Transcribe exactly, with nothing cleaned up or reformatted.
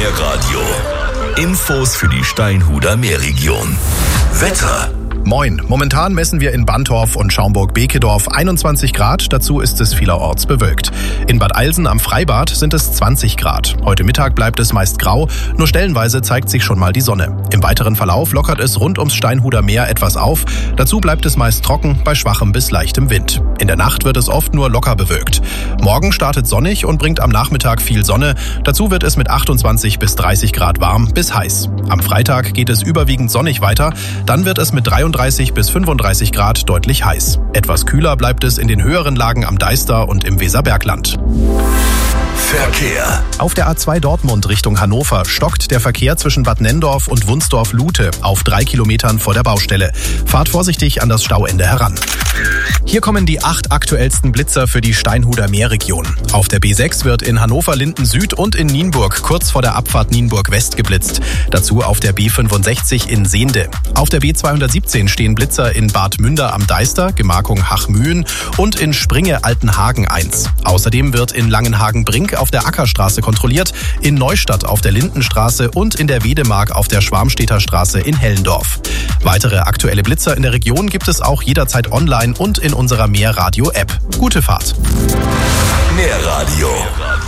Meerradio. Infos für die Steinhuder Meerregion. Wetter. Moin, momentan messen wir in Bantorf und Schaumburg-Bekedorf einundzwanzig Grad, dazu ist es vielerorts bewölkt. In Bad Eilsen am Freibad sind es zwanzig Grad. Heute Mittag bleibt es meist grau, nur stellenweise zeigt sich schon mal die Sonne. Im weiteren Verlauf lockert es rund ums Steinhuder Meer etwas auf, dazu bleibt es meist trocken bei schwachem bis leichtem Wind. In der Nacht wird es oft nur locker bewölkt. Morgen startet sonnig und bringt am Nachmittag viel Sonne, dazu wird es mit achtundzwanzig bis dreißig Grad warm bis heiß. Am Freitag geht es überwiegend sonnig weiter, dann wird es mit dreiunddreißig bis fünfunddreißig Grad deutlich heiß. Etwas kühler bleibt es in den höheren Lagen am Deister und im Weserbergland. Verkehr. Auf der A zwei Dortmund Richtung Hannover stockt der Verkehr zwischen Bad Nenndorf und Wunsdorf-Lute auf drei Kilometern vor der Baustelle. Fahrt vorsichtig an das Stauende heran. Hier kommen die acht aktuellsten Blitzer für die Steinhuder Meerregion. Auf der B sechs wird in Hannover-Linden Süd und in Nienburg kurz vor der Abfahrt Nienburg West geblitzt. Dazu auf der B fünfundsechzig in Sehnde. Auf der B zweihundertsiebzehn stehen Blitzer in Bad Münder am Deister, Gemarkung Hachmühen und in Springe-Altenhagen eins. Außerdem wird in Langenhagen-Brink auf der Ackerstraße kontrolliert, in Neustadt auf der Lindenstraße und in der Wedemark auf der Schwarmstedter Straße in Hellendorf. Weitere aktuelle Blitzer in der Region gibt es auch jederzeit online und in unserer Meerradio-App. Gute Fahrt! Meerradio.